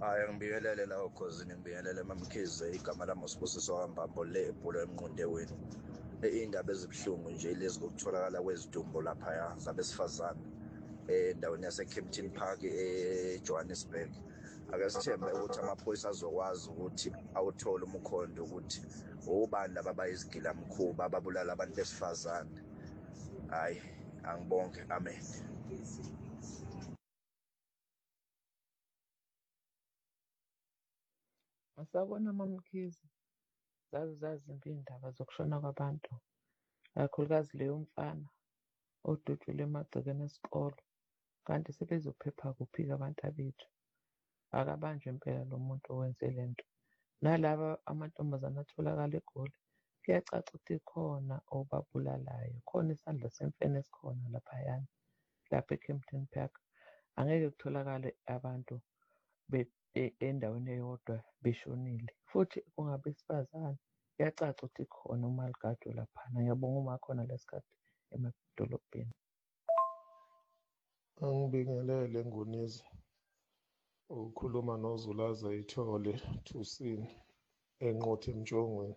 Hayi ngibingelele la ukhosini ngibingelele mamkhize igama lami uSibusiso Wambambo le ebhola emnqondeweni. Indaba ezibuhlungu nje lezi kokutholakala kwezidumbu laphaya zabesifazane endaweni yaseKempton Park eJohannesburg. Ake sithembe ukuthi amaphoyisa azokwazi ukuthi awuthole umkhondo ukuthi ubani laba abayizigilamkhuba ababulala abantu besifazane. Hayi angibonge, amen. Asabona mamkhize zazimbi indaba zokushona kwabantu, kakhulukazi leyo mfana odutshule emagcekeni esikolo, kanti sebezophepha kuphi-ke abantu abethu? Akabanjwe impela lo muntu owenze le nto. Nalaba amantombazane atholakala eGoli, kuyacaca ukuthi khona obabulalayo, khona isandla semfene esikhona laphayana lapha eKempton Park. Angeke kutholakale abantu endaweni eyodwa beshonile, futhi kungabesifazane. Kuyacaca ukuthi khona umaligado laphana. Ngiyabonga uma khona lesikhathi emadolobheni. Angibingelele Ngunizi, ukhuluma noZulaza Ithole Thusini enqothe emjongweni.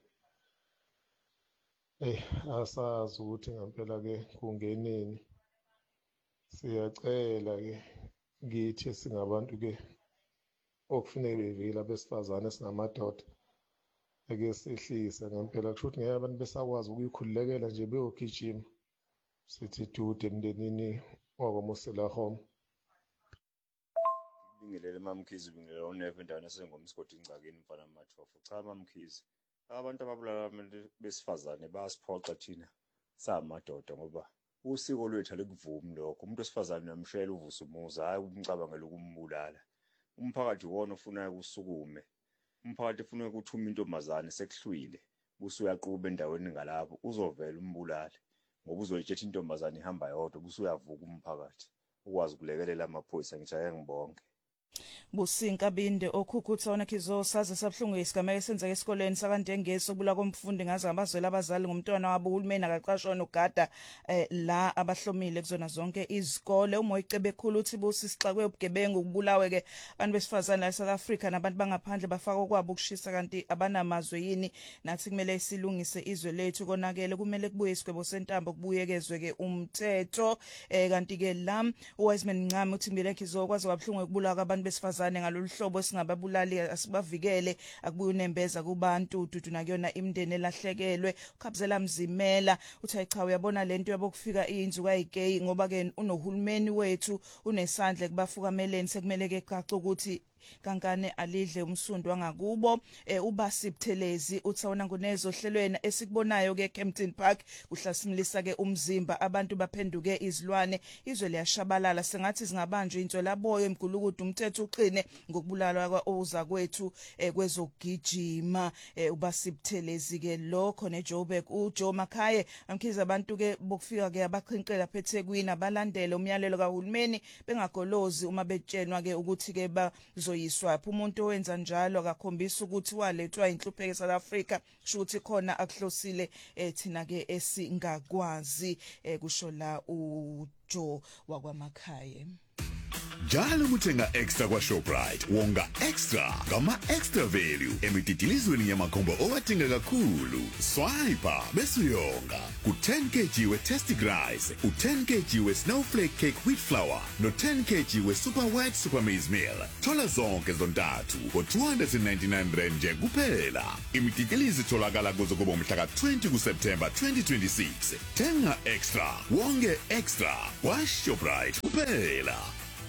Asazi ukuthi ngempela-ke kungenini. Siyacela-ke kithi singabantu-ke okufuneka bevile abesifazane singamadoda ake sehlise ngempela. Kusho ukuthi ngeke abantu besakwazi ukuyikhululekela nje beyogijima. Sithi dude emndenini wakwaMosela home. Bingelele mamkhizi, bingelele uNevo endaweni esengomsigodi ingcakeni mfana mathofo. Cha mamkhizi, abantu ababulala abantu besifazane bayasiphoxa thina samadoda ngoba usiko lwethu alikuvumi lokho. Umuntu wesifazane uyamshayela uvusa umuzi, hayi umcabangela ukumbulala. Umphakathi wona ufuna ukusukume. Umphakathi ufuna ukuthi uma intombazane sekuhlwile busuyaquba endaweni ngalapho uzovela umbulale ngoba uzoyitshela intombazane ihamba yodwa busuyavuka umphakathi ukwazi ukulekelela amaphoyisa. Ngishaya ngibonge. Businka Binde okhukutha wona khizo saze sabhlungu isigameko esenzeke esikoleni sakandengesi obula komfundi ngaze ngabazwela abazali ngomntwana wabo uhulumeni akaqashwa nogada la abahlomile kuzona zonke izikole. Umoyicebe ekhulu uthi busisixakwe ubugebengu kubulawe ke abantu besifazane la eSouth Africa nabantu bangaphandle bafaka kwabo ukushisa kanti abanamazwe yini. Nathi kumele silungise izwe lethu konakele, kumele kubuye isigwebo sentambo kubuyekezwe ke umthetho. Kanti ke la uWiseman Ncame uthi ngibele khizo kwaze kwabhlungu ukubulawa abantu besifazane ngalolu hlobo singababulali asibavikele akubuye unembeza kubantu dudu nakuyona imndeni elahlekelwe. Ukhabzela Mzimela uthi cha uyabona lento yabokufika inzuku ayigay ngoba ke unohulumeni wethu unesandla kubafukameleni sekumele ke caca ukuthi kankane alidle umsundo wangakubo. UBasibuthelezi uthawona ngunezo hlelweni esikubonayo ke Kempton Park kuhlasimlisa ke umzimba abantu baphenduke izilwane izwe liyashabalala sengathi singabanjwe intswelaboyo emgulukudu umthetho uqine ngokubulala kwaoza kwethu kwezogijima. UBasibuthelezi ke lokho neJoburg uJoe Makhaye amkhiza abantu ke bokufika ke abaqhinqela phethekwini abalandele umyalelo kahulumeni bengagolozi uma betshenwa ke ukuthi ke bazoyiswapha. Umuntu owenza njalo akakhombisa ukuthi walethwa inhlupheko eSouth Africa kusho ukuthi khona akuhlosile thina ke esingakwazi kusho la uJoe wakwaMakhaye. Njalo muthenga extra kwa Shoprite wonga extra ngama extra value emitidilizweni yamakhombo owadinga kakhulu. Swiper bese uyonga ku 10 kg we Tastic Rice, u10 kg we Snowflake Cake Wheat Flour no 10 kg we Super White Super Maize Meal. Thola zonke zontathu ngo 299 rand nje kuphela. Imitidilizi tholakala kuze kube umhla ka20 kuSeptember 2026. Thenga extra wonge extra kwa Shoprite kuphela.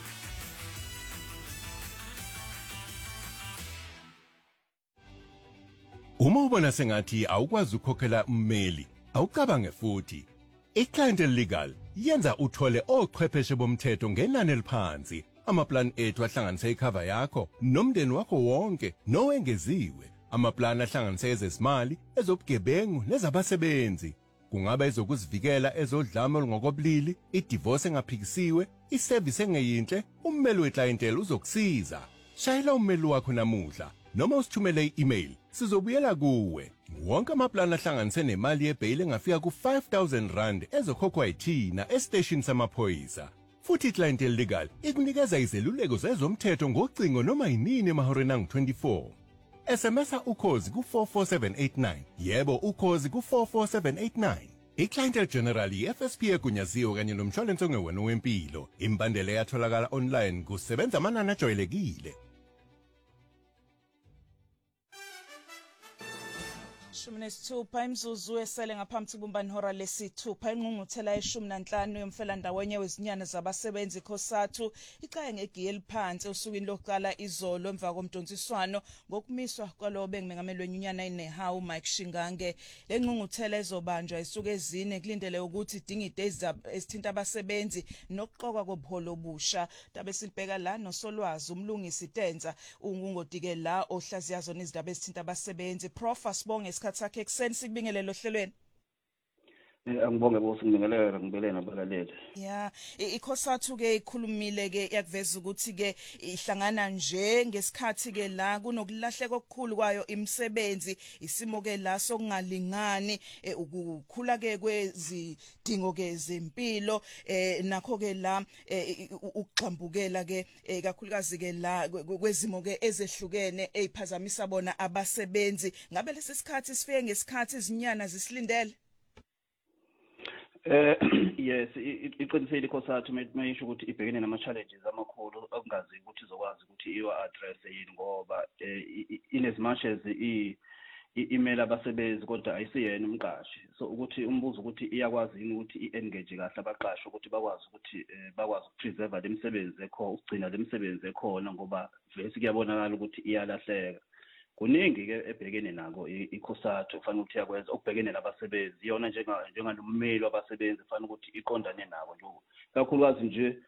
Uma ubona sengathi awukwazi ukukhokhela ummeli, awucabange futhi. iClientele Legal yenza uthole ochwepheshe bomthetho ngenani eliphansi. Amaplan ethu ahlanganisa icover yakho nomndeni wakho wonke nowengeziwe. Amaplan ahlanganisa ezezimali, ezobugebengu nezabasebenzi. Kungaba ezokuzivikela ezodlame olungokobulili, idivorce engaphikisiwe, iservice engeyinhle, ummeli weClientele uzokusiza. Shayela ummeli wakho namuhla noma usithumele i-email sizobuyela kuwe. Wonke amaplan ahlanganise nemali yebail engafika ku 5,000 rand ezokhokhwa yithina estation samaphoyisa. Futhi iClientele Legal ikunikeza izeluleko zezomthetho ngocingo noma yinini emahoreni angu-24. SMSa ukhozi ku44789. Yebo ukhozi ku44789. iClientele General i-FSP egunyaziwe kanye nomshwalense ongewona wempilo. Imbandela yatholakala online kusebenza amanani ajwayelekile. 16 imzuzu esele ngaphambi kubumbani hora lesi-6 ingqungquthela ye-15 yomfelandawonye wezinyana zabasebenzi COSATU iqhaye ngegiye eliphansi osukwini lokuqala izolo emva komdonsiswano ngokumiswa kwalowo bengumengameli wenyunyana iNehawu Mike Shingange. Le ngqungquthela ezobanjwa isuku ezine kulindele ukuthi idinga idays ezithinta abasebenzi nokuqokwa kobuholo obusha. Dabe silibheka la nosolwazi umlungisi Tenza ungungodike la ohlaziya zona izindaba ezithinta abasebenzi. Prof asibonge isikhathi sakhe ekseni sikubingelele ohlelweni. Angibonge bosi ngibingelele ngibele nabalaleli. Yeah, iCOSATU ke ikhulumile ke yakuveza ukuthi ke ihlangana nje ngesikhathi ke la kunokulahleka okukhulu kwayo imisebenzi, isimo ke la sokungalingani, ukukhula ke kwezidingo ke zempilo, nakho ke la ukugxambukela ke kakhulukazi ke la kwezimo ke ezehlukene eziphazamisa bona abasebenzi. Ngabe lesi sikhathi sifike ngesikhathi izinyana zisilindele? Yes, iqinisele iCOSATU mayisho ukuthi ibhekene nama-challenges amakhulu okungazi ukuthi izokwazi ukuthi iwa-address yini ngoba in as much as imela abasebenzi kodwa ayisiyena umqashi. So ukuthi umbuzo ukuthi iyakwazi yini ukuthi i-engage kahle abaqashi ukuthi bakwazi ukuthi bakwazi ukupreserve le misebenzi ekhona, ukugcina le misebenzi ekhona ngoba vese kuyabonakala ukuthi iyalahleka. Kuningi ke ebhekene nako iCOSATU kufanele ukuthi yakwenza okubhekene nabasebenzi yona njengalomeli wabasebenzi kufanele ukuthi iqondane nabo nje kakhulukazi nje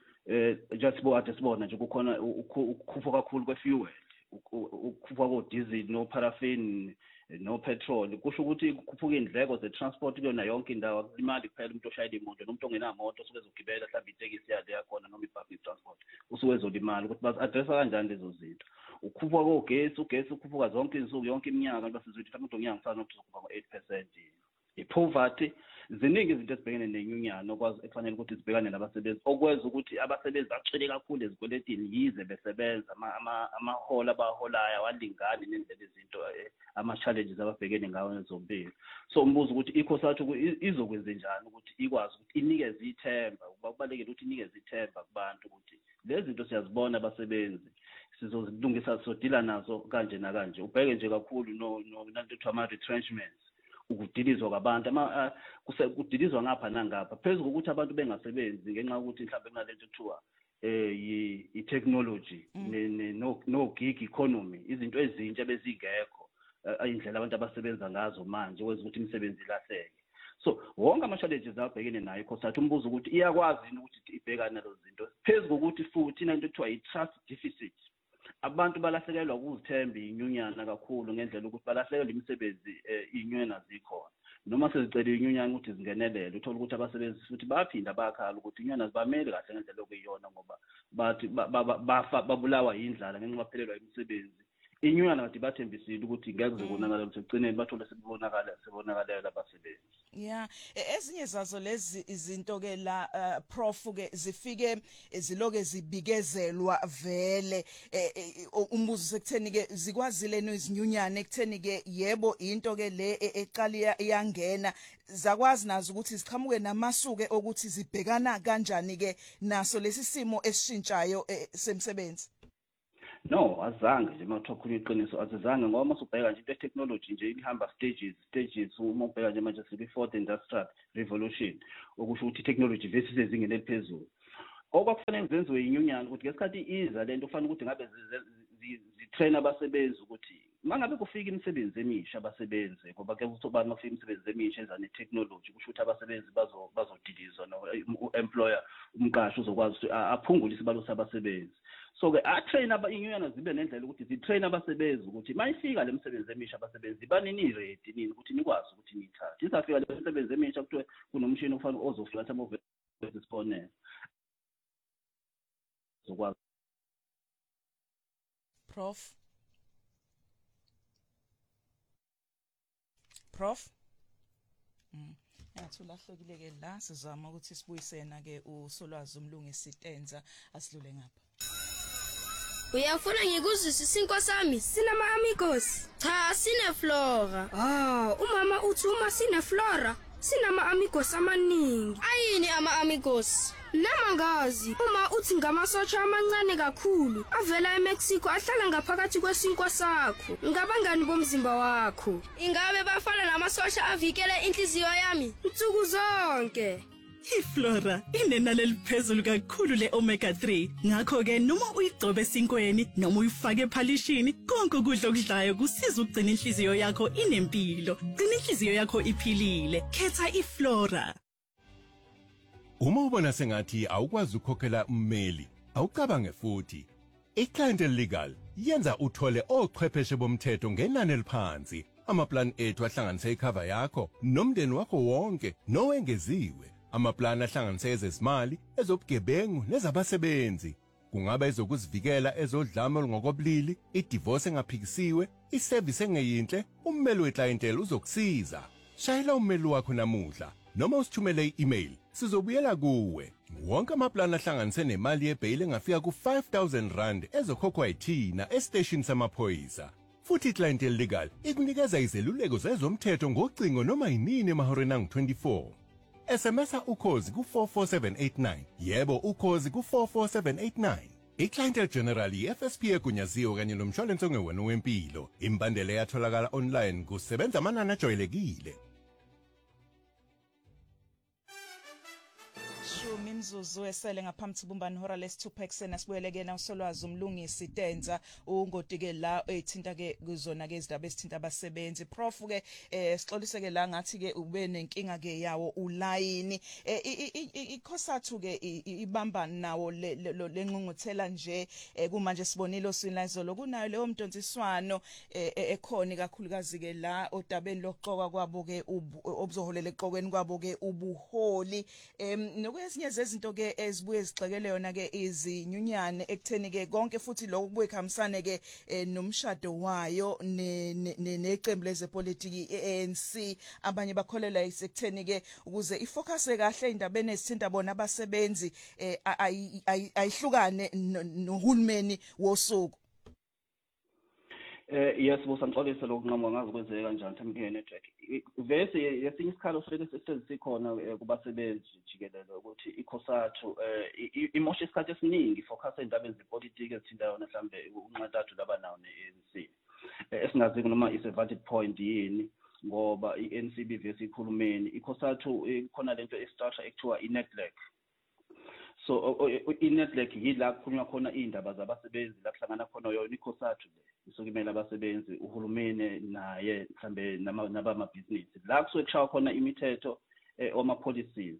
just sibona nje kukhona ukukhuphuka kakhulu kwefuel, ukukhuphuka kodiesel no paraffin no petrol, kusho ukuthi kukhuphuka indleko ze-transport kuyona yonke indawo, akulimali kuphela umuntu oshayela imoto nomuntu ongenamoto osuke ezogibela mhlawumbe itekisi yale yakhona noma i-public transport usuke ezolimali ukuthi basi-addressa kanjani lezo zinto. Ukukhuphuka kogesi, ugesi ukhuphuka zonke izinsuku yonke iminyaka basizothi mhlawumbe unyaka kusana ukuthi uzokhuphuka ngo-8%. I-poverty, ziningi izinto ezibhekene nenyunyana okwazi ekufanele ukuthi zibhekane nabasebenzi okwenza ukuthi abasebenzi bacele kakhulu ezikweletini yize besebenza amaholo abaholayo awalingani nendlela izinto ama-challenges ababhekene ngawo nezompilo. So umbuzo ukuthi iCOSATU izokwenza njani ukuthi ikwazi ukuthi inikeze ithemba, kubalulekile ukuthi inikeze ithemba kubantu ukuthi lezi zinto siyazibona abasebenzi sizozilungisa, sodila nazo kanje nakanje. Ubheke nje kakhulu nanto kuthiwa ama-retrenchments, ukudilizwa kwabantu kudilizwa ngapha nangapha phezu kokuthi abantu bengasebenzi ngenxa yokuthi mhlawumbe kunalento kuthiwa i-technology no-gig economy, izinto ezintsha bezingekho indlela abantu abasebenza ngazo manje kwenza ukuthi imisebenzi ilahleke. So wonke ama-challenges abhekene nayo iCOSATU umbuzo ukuthi iyakwazi yini ukuthi ibhekane nalezo zinto phezu kokuthi futhi inanto kuthiwa i-trust deficit. Abantu balahlekelwa ukuzithemba inyunyana kakhulu ngendlela ukuthi balahlekelwa imisebenzi inyunyana zikhona noma sezicela inyunyana ukuthi zingenelele, uthola ukuthi abasebenzi futhi baphinda bakhala ukuthi inyunyana zibamele kahle ngendlela okuyiyona ngoba bathi babulawa yindlala ngenxa baphelelwa imisebenzi. Inyunyana kade bathembisile ukuthi ngeke kuzekonakala ukuthi egcineni bathole sebonakalela abasebenzi. Yeah, ezinye zazo lezi izinto ke la prof ke zifike ziloke zibikezelwa vele umbuzo sekutheni ke zikwazile nezinyunyana ekutheni ke yebo into ke le eqala iyangena zakwazi nazo ukuthi ziqhamuke namasuke ukuthi zibhekana kanjani ke naso lesi simo esishintshayo semsebenzi. No, azange nje mathokhula iqiniso azange ngoba masubheka nje into technology nje ihamba stages uma ubheka nje manje sibe fourth industrial revolution okusho ukuthi technology vese sezingene eliphezulu. Okwakufanele zenziwe inyunyana ukuthi ngesikhathi iza lento kufanele ukuthi ngabe zitrain abasebenzi ukuthi mangabe kufika imisebenzi emisha abasebenzi ngoba ke kuzoba mafika imisebenzi emisha ezane technology kusho ukuthi abasebenzi bazodilizwa no employer umqashi uzokwazi ukuthi aphungule isibalo sabasebenzi. So ke train inyunyana zibe nendlela ukuthi zitrain abasebenzi ukuthi mayifika le misebenzi emisha abasebenzi banini ready nini ukuthi nikwazi ukuthi nithathe. Isafika le misebenzi emisha kuthiwe kunomshini ofanele ozofika some of zokwazi. Prof Yathulahlekile ke la sizama ukuthi sibuyisena ke uSolwazi umlungisi Tenza asidlule ngapha. Uyafuna ngikuzwisisa inkosami sinama amigos cha sine Flora umama uthi uma sine Flora sinama amigos amaningi ayini ama amigos namangazi uma uthi ngamasotsha amancane kakhulu avela eMexico ahlala ngaphakathi kwesinkwa sakho ngabangani bomzimba wakho ingabe bafana namasosha avikela inhliziyo yami insuku zonke. iFlora inenani eliphezulu kakhulu leomega 3 ngakho ke noma uyigcobe esinkweni noma uyifake ephalishini konke ukudla okudlayo kusiza ukugcina inhliziyo yakho inempilo gcina inhliziyo yakho iphilile khetha iFlora. Uma ubona sengathi awukwazi ukukhokhela ummeli awucabange futhi iClient Legal yenza uthole ochwepheshe bomthetho ngenani eliphansi amaplan ethu ahlanganisa icover yakho nomndeni wakho wonke nowengeziwe amaplan ahlanganisa ezezimali ezobugebengu nezabasebenzi kungaba ezokuzivikela ezodlame ngokobulili idivorce engaphikisiwe iservice engeyinhle ummeli weclientele uzokusiza shayela ummeli wakho namuhla noma usithumele i-email sizobuyela kuwe wonke amaplan ahlanganise nemali yebail engafika ku5,000 rand ezokhokhwa yithina estation samaphoyisa futhi iClient Legal ikunikeza izeluleko zezomthetho ngocingo noma yinini emahoreni angu-24 SMS ukhozi ku44789 yebo ukhozi ku44789 iClient General FSP egunyaziwe kanye nomshwalense ongewona wempilo imbandela yatholakala online kusebenza amanani ajwayelekile. Imzuzu esele ngaphambi kubumbani hora lesithupha eksena sibuyelekena uSolwazi umlungisi Tenza ungotike la ethinta ke kuzona ke izindaba esithinta abasebenzi prof ke sixolise ke la ngathi ke ube nenkinga ke yawo ulayini ikhosathu ke ibamba nawo lenqunguthela nje kumanje sibonile osinlayizolo kunayo leyo mdontsiswano ekhona kakhulukazi ke la odabeni lokuxoka kwabo ke obuzoholela eqokweni kwabo ke ubuholi nokwezinye izinto ke ezibuye zixekele yona ke izinyunyane ekutheni ke konke futhi lokho kubuye khamisane ke nomshado wayo neqembu lezepolitiki ANC abanye bakholela isekutheni ke ukuze ifocus kahle indabeni ezithinta bona abasebenzi ayihlukane nohulumeni wosuku. Yes bosanxolisa lokunqamba ngazi kwenzeka kanjani Thembeke network vese yesinye isikhalo sesikhona kubasebenzi jikelele ukuthi ikhosathu imosha isikhathi esiningi focus endabeni zepolitiki ezithinta yona mhlambe unqatathu labanawo neANC esingazi noma is a valid point yini ngoba iNCB vese ikhulumeni ikhosathu khona lento estructure ekuthiwa iNetLec. So iNetLec yila kukhulunywa khona indaba zabasebenzi la kuhlangana khona yona ikhosathu le isukimela abasebenzi uhulumeni naye mhlambe nabamabhizinisi la kusuke kushawa khona imithetho oma policies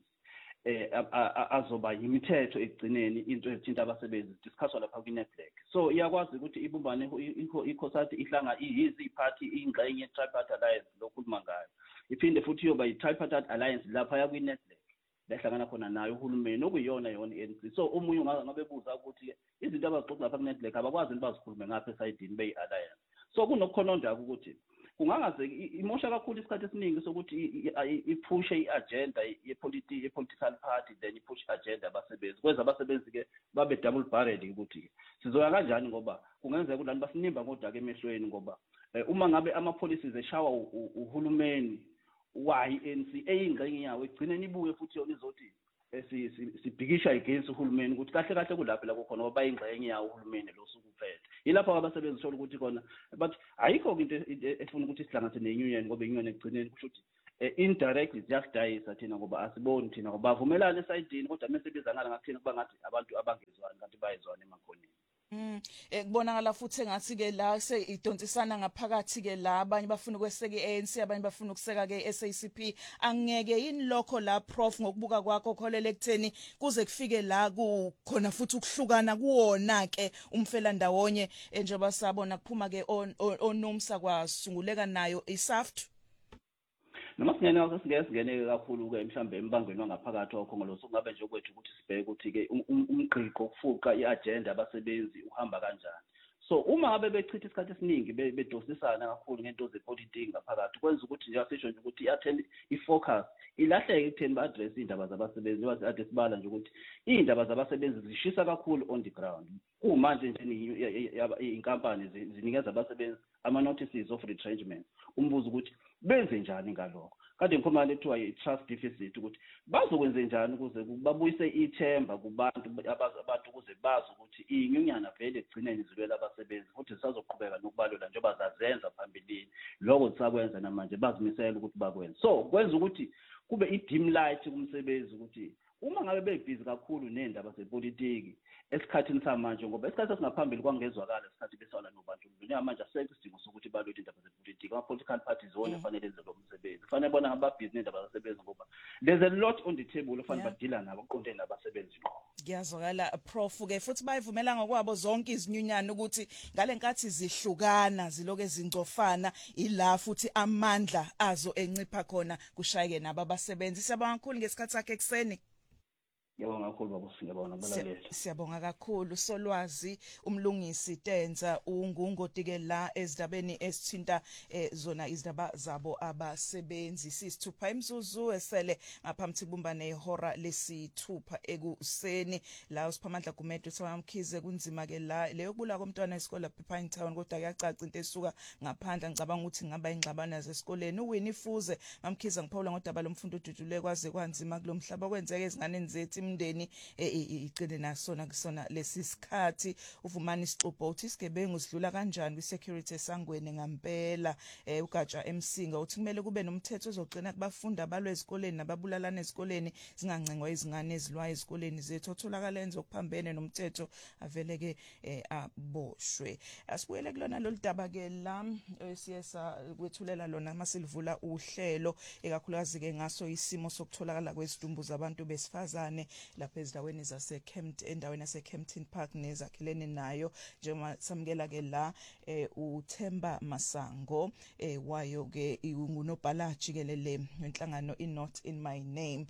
azoba yimithetho ekugcineni into ezithinta abasebenzi discusswa lapha kwiNetLec. So iyakwazi ukuthi ibumbane ikhosathu ihlanga iziphathi ingxenye tripartite alliance lokukhuluma ngayo iphinde futhi yoba yitripartite alliance lapha ya kwiNetLec behlangana khona nayo uhulumeni okuyiyona yona iNC. So umunye ungabebuza ukuthi izinto abazixoxa lapha kuNetLec abakwazi bazikhulume ngapha esayidini beyi-alliance. So kunokukhononda ukuthi kungangaze imosha kakhulu isikhathi esiningi sokuthi iphushe i-agenda ye-political party then iphushe i-agenda abasebenzi kwenza abasebenzi ke babe double barreled ukuthi sizoya kanjani ngoba kungenzeka ukuthi lani basinimba ngodaka emehlweni ngoba uma ngabe ama-policies eshawa uhulumeni wayi-ANC eyingxenye yawo igcine nibuye futhi yona izothi sibhikisha against uhulumeni ukuthi kahle kahle kulapho la khona ngoba bayingxenye yawo uhulumeni lo sukuphethe yilapho abasebenzi thola ukuthi khona but ayikho into efuna ukuthi sihlanganise ne-union ngoba i-union ekugcineni kusho ukuthi indirectly ziyakudayisa thina ngoba asiboni thina ngoba bavumelana esayidini kodwa mase bezangala ngathina kuba ngathi abantu abangezwani kanti bayezwana emakhoneni. Kubonakala futhi engathi ke la idontsisana ngaphakathi ke la abanye bafuna ukweseka iANC abanye bafuna ukuseka ke SACP angeke yini lokho la prof ngokubuka kwakho kholele ekutheni kuze kufike la kukhona futhi ukuhlukana kuwona ke umfela ndawonye njengoba sabona kuphuma ke onomsa kwasunguleka nayo iSAFT noma singene kakhulu ke mhlambe embangweni wangaphakathi wakhongolo sokungabe nje okwethu ukuthi sibheke ukuthi ke umgqiqo okufuqa iagenda abasebenzi uhamba kanjani. So uma ngabe bechitha isikhathi esiningi bedosisana kakhulu ngento zepolitiki ngaphakathi kwenza ukuthi nje asisho nje ukuthi i-focus ilahleke ekutheni ba-address iy'ndaba zabasebenzi njengoba ade sibala nje ukuthi iy'ndaba zabasebenzi zishisa kakhulu on the ground. Kumanje nje iy'nkampani zinikeza abasebenzi ama-notices of retrenchment. Umbuzo ukuthi benze njani ngalokho. Kade ngikhuluma lethiwa i-trust deficit ukuthi bazokwenze njani ukuze babuyise ithemba kubantu ukuze bazi ukuthi iy'nyunyana vele ekugcineni zilwela abasebenzi futhi zisazoqhubeka nokubalula njengoba zazenza phambilini. Lokho zisakwenza namanje bazimisela ukuthi bakwenze. So kwenza ukuthi kube i-dim light kumsebenzi ukuthi uma ngabe bebhizi kakhulu nendaba zepolitiki esikhathini samanje ngoba esikhathi esingaphambili kwangezwakala isikhathi besalwa nobandlululo njengamanje asekho isidingo sokuthi balwe indaba zepolitiki ama-political parties wona kufanele enze lo msebenzi kufanele bona ngababhizi nendaba zasebenzi ngoba there's a lot on the table ofanele badila nabo aqonde nabasebenzi ngqo. Ngiyazwakala Prof-ke futhi bayivumela ngokwabo zonke izinyunyana ukuthi ngale nkathi zihlukana ziloke zingcofana ila futhi amandla azo encipha khona kushayeke nabo abasebenzi. Siyabonga kakhulu ngesikhathi sakhe ekseni. Ngiyabonga kakhulu baba siyabonga balaleli. Siyabonga kakhulu Solwazi umlungisi Tenza ungungotike la ezindabeni esithinta zona izindaba zabo abasebenzi. Sisithupha imzuzu esele ngaphambi kubumbane ihora lesithupha ekuseni la usiphamandla Gumede uSamkhize kunzima ke la leyo kubula komntwana esikole Pine Town kodwa kuyacaca into esuka ngaphandle ngicabanga ukuthi ngaba ingxabano zesikoleni uWinnie Fuze Mamkhize ngiphawula ngodaba lomfundo ududule kwaze kwanzima kulomhlaba kwenzeke izingane zethu imndeni iqine nasona kusona lesisikhathi uvumani Sixubo uthi isigebengu sidlula kanjani kwi-security esangweni ngampela ugatsha emsinga uthi kumele kube nomthetho ozogcina kubafundi abalwe ezikoleni nababulalana ezikoleni zingancengwa izingane ezilwa ezikoleni zethu otholakala enze okuphambene nomthetho aveleke aboshwe. Asibuyele kulona lolu daba ke la siyesa kwethulela lona masilivula uhlelo ekakhulukazi ke ngaso isimo sokutholakala kwezidumbu zabantu besifazane lapha ezindaweni zaseKempton endaweni yaseKempton Park nezakhilene nayo njengoba samukela ke la uThemba Masango wayo ke ungunobhala jikelele wenhlangano iNot in My Name.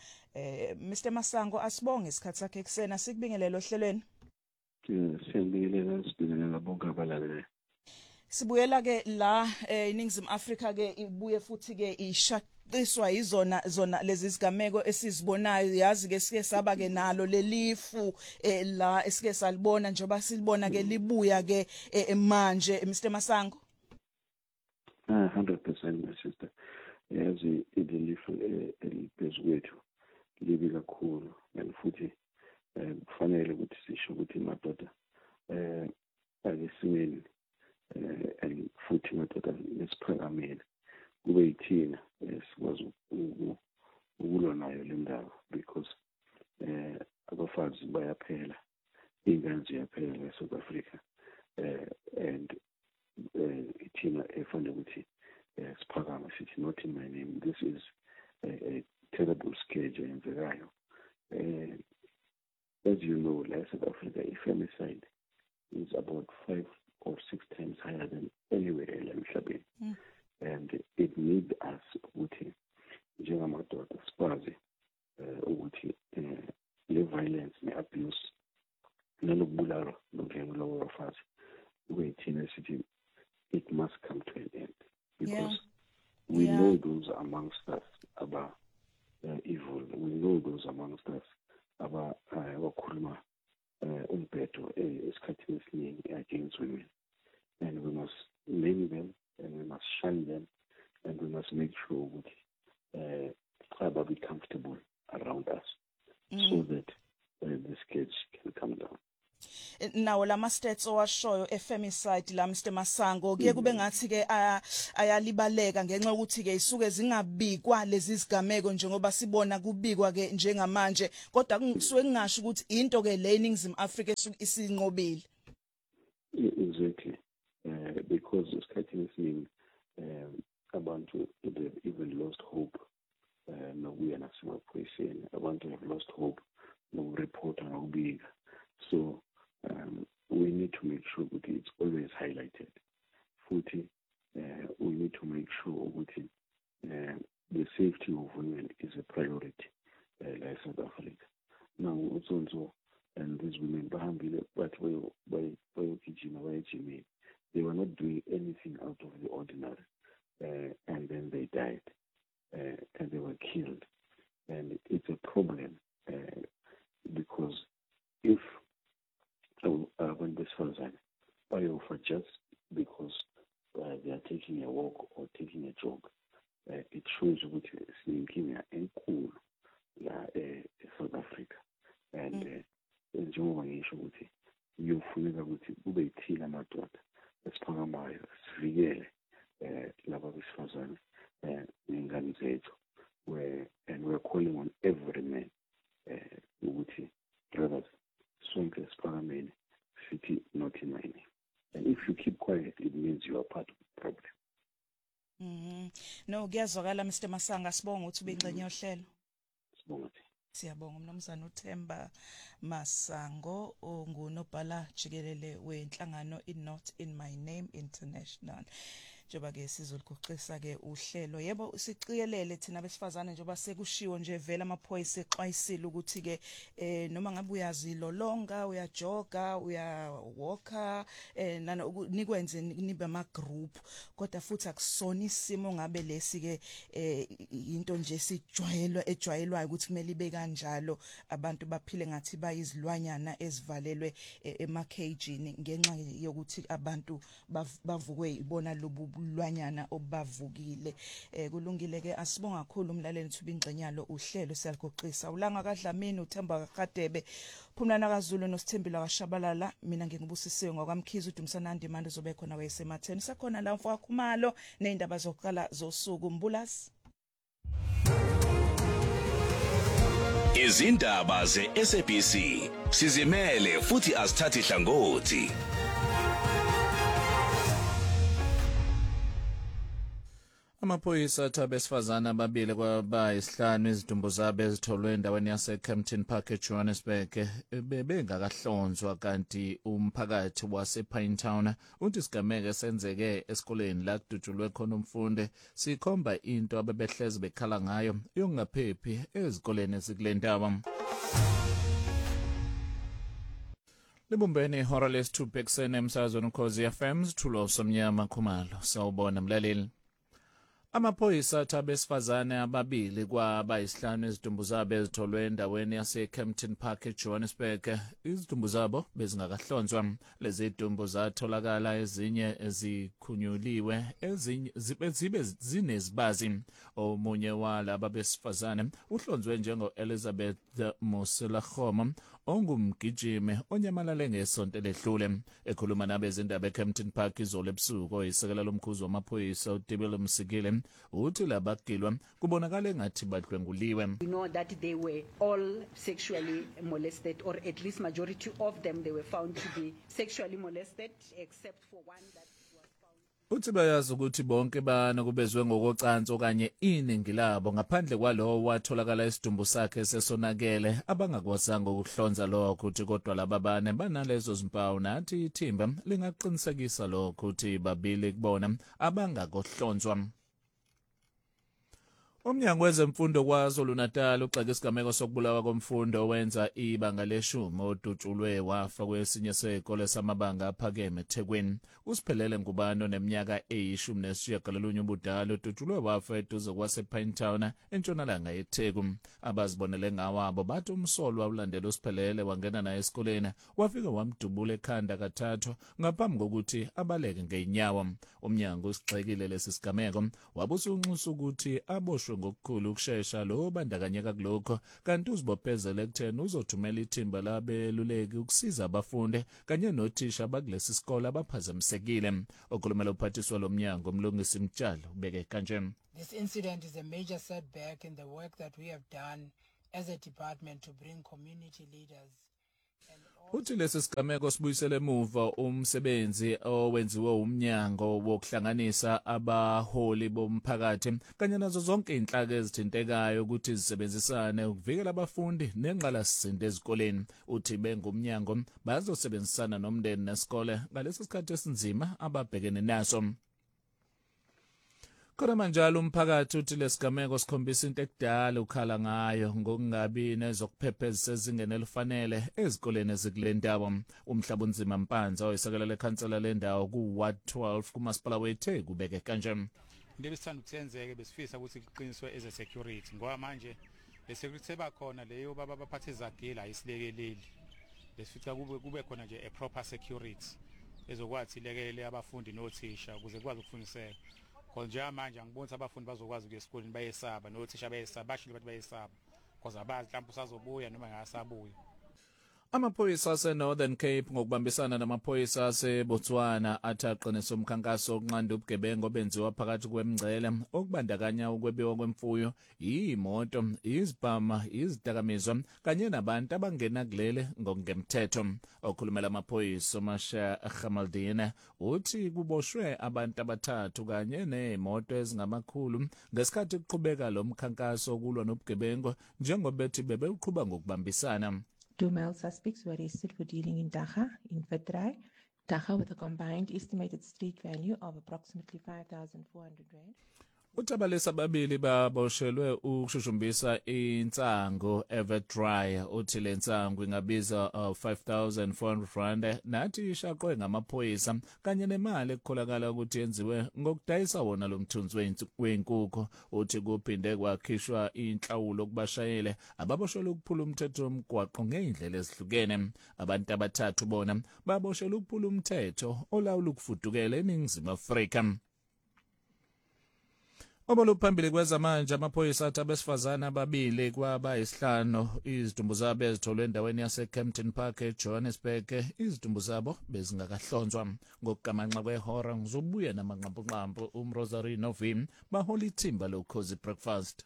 Mr Masango asibonge isikhathi sakhe eksena sikubingelelo ohlelweni. Siyabingelela sibingelela bonke abalaleli. Sibuyela ke la iNingizimu Afrika ke ibuye futhi ke ishaqiswa izona lezi zigameko esizibonayo yazi ke sike saba ke nalo lelifu la esike salibona njengoba silibona ke libuya ke manje Mr Masango. 100% my sister. Yazi ilelifu eliphezulu libi kakhulu and futhi kufanele ukuthi sisho ukuthi madoda akesimeni and futhi madoda lesiphakamele kube yithina sikwazi ukulwa nayo le ndaba because abafazi bayaphela ingane ziyaphela eSouth Africa and ithina efanele ukuthi siphakame sithi not in my name. This is a terrible scourge eyenzekayo. As you know, like South Africa, femicide is about 5 or 6 times higher than anywhere else. And it needs us ukuthi njengamadoda sikwazi ukuthi le violence ne-abuse nalokubulala nokudlengula kwabafazi kube yithina sithi it must come to an end because we know those amongst us about evil. We know those amongst us abakhuluma umbhedo esikhathini esiningi against women, and we must name them and we must shun them and we must make sure that be comfortable around us so that the scourge can come down. Nawo lama stats owashoyo femicide la Mr Masango kuye kube ngathi ke ayalibaleka ngenxa ukuthi ke isuke zingabikwa lezi zigameko njengoba sibona kubikwa ke njengamanje kodwa kusuke kungasho ukuthi into ke le iNingizimu Afrika isinqobile. Exactly. Because isikhathini esiningi abantu they've even lost hope nokuya nasemaphoyiseni abantu have lost hope nokureport nokubika. So we need to make sure that it's always highlighted. Futhi, we need to make sure that the safety of women is a priority like South Africa. Now, also and these women bahambile but bayogijima bayejimeni. They were not doing anything out of the ordinary, and then they died, and they were killed. And it's a problem because if when this person for just because they are taking a walk or taking a jog, it shows what is thinking in cool South Africa. And njengoba ngisho ukuthi uyofuneka ukuthi kube yithina amadoda esiphakamayo sivikele laba besifazane nengane zethu, and we're calling on every man ukuthi brothers sonke siphakameni sithi not in my name. And if you keep quiet, it means you are part of the problem. No, kuyazwakala Mr Masanga, sibonga ukuthi ubengcenye yohlelo. Sibonga. Siyabonga umnumzana uThemba Masango ongunobhala jikelele wenhlangano Not in My Name International. Njoba ke sizoliguqisa ke uhlelo. Yebo siqiyelele thina besifazane njoba sekushiwo nje vela amaphoyisa exwayisile ukuthi ke noma ngabe uyazilolonga, uyajoga, uyawalka nana nikwenze nibe ama group, kodwa futhi akusona isimo ngabe lesi ke into nje ejwayelwayo ukuthi kumele ibe kanjalo, abantu baphile ngathi bayizilwanyana ezivalelwe emakhejini ngenxa yokuthi abantu bavukwe ibona lobulwanyana obavukile. Kulungile ke asibonga kakhulu umlaleli Thuba Ingcenyalo uhlelo siyaligoqisa. Ulanga kaDlamini, uThemba kaKadebe, Phumlana kaZulu noSithembile kaShabalala. Mina ngingubusisiwe ngwakwamkhize uDumsanandi manje uzobe khona wayesematheni sakhona la mfaka Khumalo neindaba zokuqala zosuku Mbulasi. Izindaba ze-SABC sizimele futhi asithathi hlangothi. Amaphoyisa athe abesifazana ababili kwabayisihlanu izidumbu zabo ezitholwe endaweni yase-Kempton Park eJohannesburg bebengakahlonzwa, kanti umphakathi wase-Pinetown uthi isigameko senzeke esikoleni la kudutshulwe khona umfundi sikhomba into abebehlezi bekhala ngayo yokungaphephi ezikoleni ezikule ndawo. Libumbeni ihora lesi-2 ekuseni emsakazweni Ukhozi FM, Thulo Somnyama Khumalo. Sawubona mlaleli. Amaphoyisa athe abesifazane ababili kwabayisihlanu izidumbu zabo ezitholwe endaweni yase-Kempton Park eJohannesburg izidumbu zabo bezingakahlonzwa. Lezi idumbu zatholakala ezinye ezikhunyuliwe, ezinye zibe zinezibazi. Omunye walaba besifazane uhlonzwe njengo-Elizabeth Moselakhomo ongumgijimi onyamalale ngesonto ledlule. Ekhuluma nabezindaba eKempton Park izolo ebusuku, oyisekela lomkhuzi wamaphoyisa uDibile Msikile uthi labagilwa kubonakala engathi badlwenguliwe. We know that they were all sexually molested, or at least majority of them they were found to be sexually molested, except for one that uthi bayazi ukuthi bonke banokubezwe ngokocansi okanye iningi labo ngaphandle kwalowo watholakala isidumbu sakhe sesonakele abangakwazanga ukuhlonza lokho, ukuthi kodwa laba bane banalezo zimpawu nathi ithimba lingaqinisekisa lokho ukuthi babili kubona abangakohlonzwa. Umnyango wezemfundo KwaZulu-Natal uxake isigameko sokubulawa komfundi owenza ibanga leshumi odutshulwe wafa kwesinye sezikole samabanga aphakeme eThekwini. Usiphelele Ngubane oneminyaka eyi-19 ubudala odutshulwe wafa eduze kwasePinetown entshonalanga yeTheku. Abazibonele ngawabo bathi umsolwa ulandela usiphelele wangena naye esikoleni, wafika wamdubula ekhanda kathathu ngaphambi kokuthi abaleke ngeenyawo. Umnyango usixekile lesi sigameko wabusa unxusa ukuthi aboshwe ngokukhulu ukushesha lo bandakanyeka kulokho, kanti uzibophezele ekutheni uzothumela ithimba labeluleki ukusiza abafundi kanye nothisha bakulesi sikole abaphazamisekile. Okhulumela uphathiswa lomnyango uMlungisi Mtshalo ubeke kanje. This incident is a major setback in the work that we have done as a department to bring community leaders. Uthi lesi sigameko sibuyisele emuva umsebenzi owenziwe umnyango wokuhlanganisa abaholi bomphakathi kanye nazo zonke inhlaka ezithintekayo ukuthi zisebenzisane ukuvikela abafundi nenqalasizinda ezikoleni. Uthi bengumnyango bazosebenzisana nomndeni nesikole ngalesi sikhathi esinzima ababhekene naso. Khona manje umphakathi uthi lesigameko sikhombisa into ekudala ukhala ngayo ngokungabi nezokuphepha ezisezingeni elifanele ezikoleni ezikulendawo. Umhlabunzima Mpanza oyisekela lekhansela lendawo ku-Ward 12 kumasipala wethe kubeke kanje. Into ebisithanda ukusenzeke besifisa ukuthi kuqiniswe eze-security ngoba manje le-security sebakhona leyo baphathe izagila ayisilekeleli. Besifica kube khona nje a proper security ezokwazi ilekelele abafundi nothisha ukuze kwazi ukufundiseka. Konje manje ngibona abafundi bazokwazi ukuya esikoleni bayesaba nothisha bayesaba bashilo bathi bayesaba because abazi mhlawumbe usazobuya noma ngasabuya. Amaphoyisa ase-Northern Cape ngokubambisana namaphoyisa ase-Botswana athaqinisa umkhankaso wokunqanda ubugebengu obenziwa phakathi kwemingcele okubandakanya ukwebiwa kwemfuyo, imoto, izibhama, izidakamizwa kanye nabantu abangena kulele ngokungemthetho. Okhulumela amaphoyisa uMasha Khamaldine uthi kuboshwe abantu abathathu kanye nemoto ezingamakhulu ngesikhathi kuqhubeka lo mkhankaso wokulwa nobugebengu njengoba bethi bebeuqhuba ngokubambisana. 2 male suspects were arrested for dealing in Dagga in Vitrai, Dagga with a combined estimated street value of approximately 5,400 rand. Utabalisa babili baboshelwe ukushushumbisa insango Evertry uthi le nsango ingabiza 5,400 rand nathi ishaqwe ngamaphoyisa kanye nemali ekukholakala ukuthi yenziwe ngokudayisa wona lo mthunzi wenkukhu. Uthi kuphinde kwakhishwa inhlawulo kubashayeli ababoshelwe ukuphula umthetho womgwaqo ngeindlela ezihlukene. Abantu abathathu bona baboshelwe ukuphula umthetho olawula ukufudukela eNingizimu Afrika. Oboluphambili kwezamanje amaphoyisa athi abesifazana ababili kwabayisihlanu izidumbu zabo ezitholwe endaweni yase-Kempton Park eJohannesburg izidumbu zabo bezingakahlonzwa. Ngokugamanxa kwehora ngizobuya namanqampunqampu uMrosary noVim bahola ithimba loKhozi Breakfast.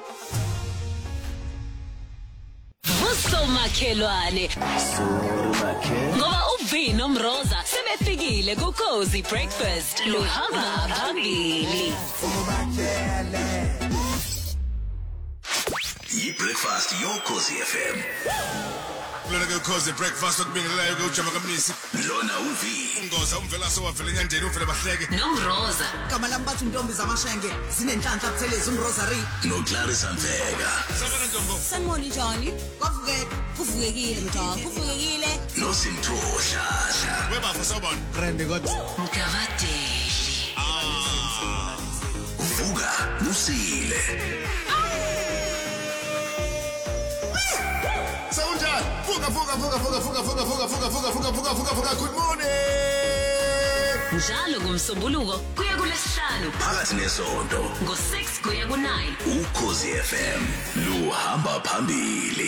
Usomakhelwane ngoba uVim noMroza sebefikile kuKhozi Breakfast luhamba phambili. Breakfast yoKhozi FM. Lona ke Khozi Breakfast okubingelelayo ke uJama Kamnisi. Lona uVim. Ungoza umvela sowavela enyandeni uvela bahleke. NoMroza. Gama lami bathi intombi zamashenge zinenhlanhla buthelezi uMrosary. NoClarissa Mfeka. Sabona ntombo. Sanibona njani? Kuvukekile mntwana. Kuvukekile. NoSimthoshasha. Webafo sawubona. Grande god. Mkavadeli. Vuka Musile. Sounjani? Vuka. Good morning. Njalo ngomsombuluko kuya kuLesihlanu Phakathi nesonto ngo6 kuya ku9 uKhozi FM luhamba phambili.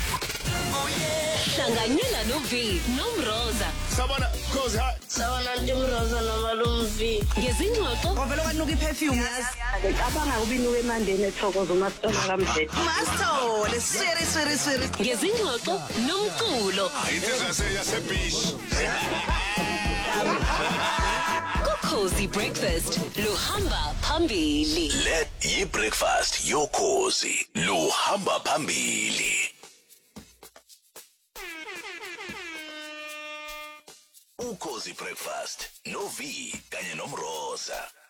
Hlanganyela noVim noMroza. Sabona Khozi hi. Sabona ntomroza nomalumvi. Ngezingxoxo Ovela kwanuka iperfume yazi. Ngicabanga ubinuke emandeni ethokoza uMasitolo kaMdleti. Masithole siri. ngezingxoxo nomculo. Insizwa yaseBish. kuKhozi Breakfast luhamba phambili. Let breakfast yoKhozi luhamba phambili. uKhozi Breakfast noVim kanye noMroza.